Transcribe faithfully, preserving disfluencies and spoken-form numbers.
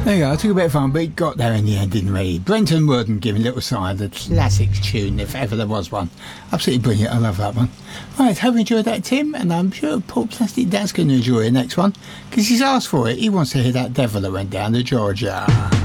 There you go, I took a bit of fun, but it got there in the end, didn't we? Brenton Wood giving Little Sigh, the classic tune, if ever there was one. Absolutely brilliant, I love that one. Right, hope you enjoyed that, Tim, and I'm sure Paul Plastic Dad's going to enjoy the next one, because he's asked for it. He wants to hear that devil that went down to Georgia.